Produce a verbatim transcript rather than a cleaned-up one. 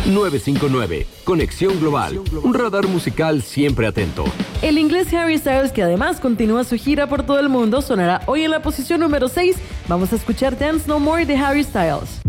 nueve cinco nueve. Conexión Global, un radar musical siempre atento. El inglés Harry Styles, que además continúa su gira por todo el mundo, sonará hoy en la posición número seis. Vamos a escuchar Dance No More de Harry Styles.